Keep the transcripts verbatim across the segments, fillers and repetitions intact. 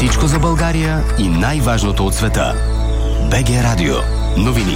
Всичко за България и най-важното от света. БГ Радио. Новини.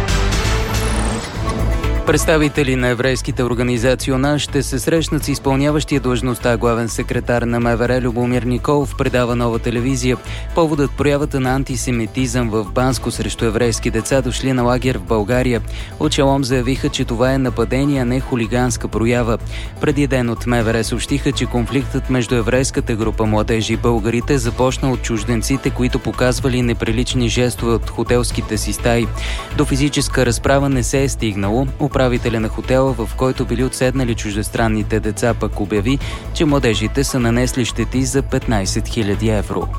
Представители на еврейските организации ОНА ще се срещнат с изпълняващия длъжността главен секретар на МВР Любомир Николов, предава Нова телевизия. Поводът проявата на антисемитизъм в Банско срещу еврейски деца, дошли на лагер в България. От Шалом заявиха, че това е нападение, а не хулиганска проява. Преди ден от МВР съобщиха, че конфликтът между еврейската група младежи и българите започна от чужденците, които показвали неприлични жестове от хотелските си стаи. До физическа разправа не се е стигнало. Управителя на хотела, в който били отседнали чуждестранните деца, пък обяви, че младежите са нанесли щети за петнайсет хиляди евро.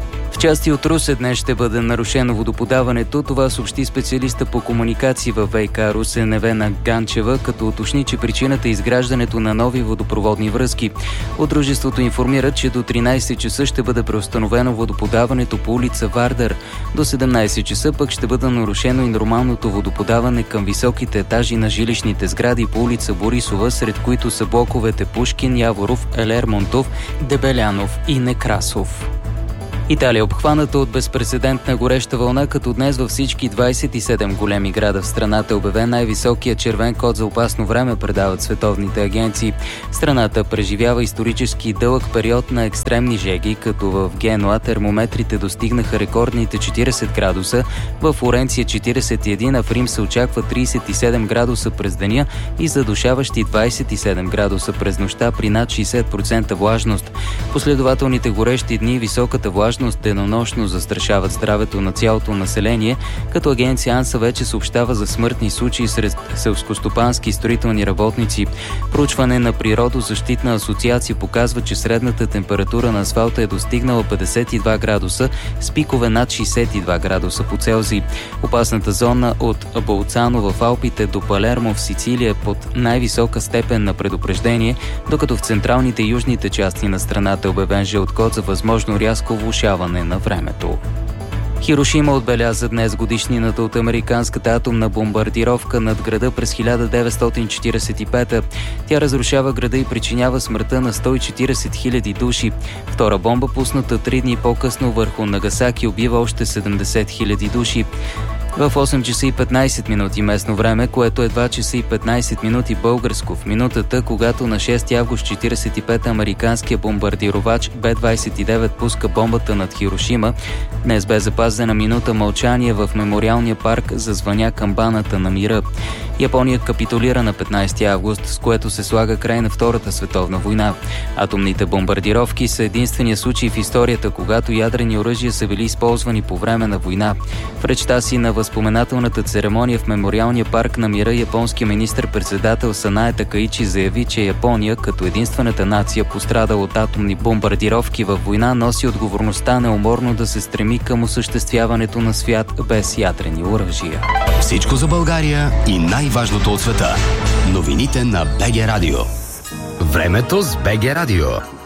В части от Русе днес ще бъде нарушено водоподаването. Това съобщи специалиста по комуникации във ВиК Русе Невена Ганчева, като уточни, че причината е изграждането на нови водопроводни връзки. От дружеството информират, че до тринайсет часа ще бъде преустановено водоподаването по улица Вардар. До седемнайсет часа пък ще бъде нарушено и нормалното водоподаване към високите етажи на жилищните сгради по улица Борисова, сред които са блоковете Пушкин, Яворов, Елермонтов, Дебелянов и Некрасов. Италия е обхваната от безпрецедентна гореща вълна, като днес във всички двайсет и седем големи града в страната е обявен най-високия червен код за опасно време, предават световните агенции. Страната преживява исторически дълъг период на екстремни жеги, като в Генуа термометрите достигнаха рекордните четирийсет градуса, в Флоренция четирийсет и един, а в Рим се очаква трийсет и седем градуса през деня и задушаващи двайсет и седем градуса през нощта при над шейсет процента влажност. Последователните горещи дни и високата влажност денонощно застрашават здравето на цялото население, като агенция АНСА вече съобщава за смъртни случаи сред селскостопански и строителни работници. Проучване на Природозащитна асоциация показва, че средната температура на асфалта е достигнала петдесет и два градуса, с пикове над шейсет и два градуса по Целзий. Опасната зона от Болцано в Алпите до Палермо в Сицилия е под най-висока степен на предупреждение, докато в централните и южните части на страната е обявен жълт код за възможно рязко влошаване на времето. Хирошима отбеляза днес годишнината от американската атомна бомбардировка над града през хиляда деветстотин четирийсет и пета. Тя разрушава града и причинява смъртта на сто и четирийсет хиляди души. Втора бомба, пусната три дни по-късно върху Нагасаки, убива още седемдесет хиляди души. В осем часа и петнайсет минути местно време, което е два часа и петнайсет минути българско, в минутата, когато на шести август четирийсет и пета американския бомбардировач Б двайсет и девет пуска бомбата над Хирошима, днес бе запазена минута мълчание в мемориалния парк, зазвъня камбаната на мира. Япония капитулира на петнайсети август, с което се слага край на Втората световна война. Атомните бомбардировки са единствения случай в историята, когато ядрени оръжия са били използвани по време на война. В речта си на възпоменателната церемония в мемориалния парк на мира, японският министър-председател Санае Такаичи заяви, че Япония, като единствената нация пострадала от атомни бомбардировки във война, носи отговорността неуморно да се стреми към осъществяването на свят без ядрени оръжия. Всичко за България и най-важното от света. Новините на БГ Радио. Времето с БГ Радио.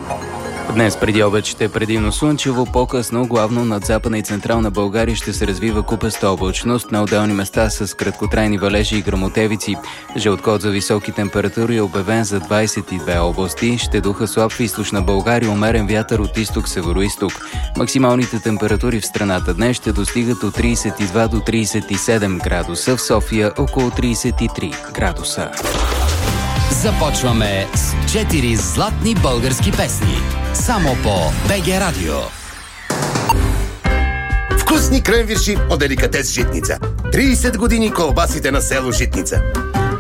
Днес преди обед ще е предимно слънчево, по-късно, главно над Западна и Централна България ще се развива купеста облачност, на отделни места с краткотрайни валежи и гръмотевици. Жълт код за високи температури е обявен за двайсет и две области. Ще духа слаб в източна България, умерен вятър от изток-североизток. Максималните температури в страната днес ще достигат от трийсет и два до трийсет и седем градуса, в София около трийсет и три градуса. Започваме с четири златни български песни. Само по БГ Радио. Вкусни кренвирши от деликатес Житница. трийсет години колбасите на село Житница.